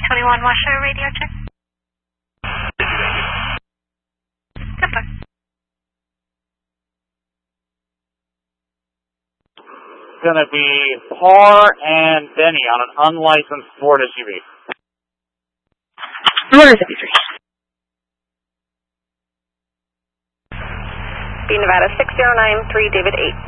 321 Washoe, radio check. Goodbye. It's going to be Parr and Benny on an unlicensed Ford SUV. Motor 53. B Nevada 6093, David 8.